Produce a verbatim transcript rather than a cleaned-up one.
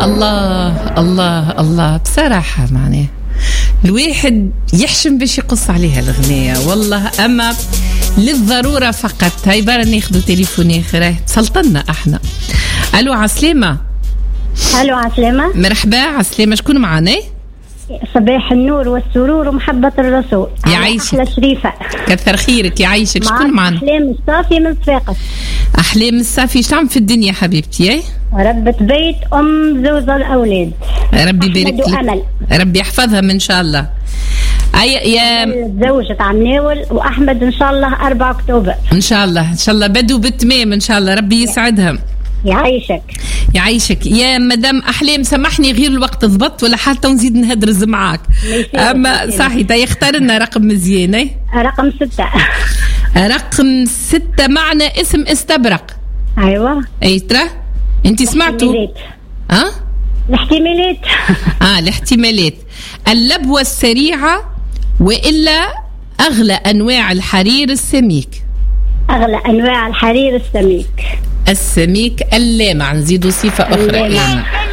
الله الله الله. بصراحة معناه الواحد يحشم باش يقص عليها الغنية والله، أما للضرورة فقط. هاي برا ناخدو تليفوني خير تسلطنا احنا. الو عسلامة. الو عسلامة. مرحبا عسلامة، شكون معانا؟ صباح النور والسرور ومحبة الرسول. يعيشك. أحلى شريفة. كثر خيرك يعيشك. شكون معانا؟ أحلام الصافي من صفاقس. أحلام الصافي، شتعمل في الدنيا حبيبتي؟ اي ربة بيت أم زوز الأولاد. ربي يبارك لك، ربي يحفظها من شاء الله. أي يا تزوجت عم ناول وأحمد إن شاء الله أربعة أكتوبر إن شاء الله إن شاء الله بدو بالتمام إن شاء الله. ربي يسعدها. يعيشك يعيشك يا مدام أحلام. سامحني غير الوقت ضبط ولا حتى نزيد نهدرز معاك؟ أما صحيح تا يختار لنا رقم مزيان. رقم ستة. رقم ستة معنا اسم استبرق. أيوة. أي ترى أنت سمعتوا؟ ها؟ أه؟ الاحتمالات. آه الاحتمالات. اللبوة السريعة وإلا أغلى أنواع الحرير السميك. أغلى أنواع الحرير السميك. السميك اللامع، نزيدوا صفة أخرى.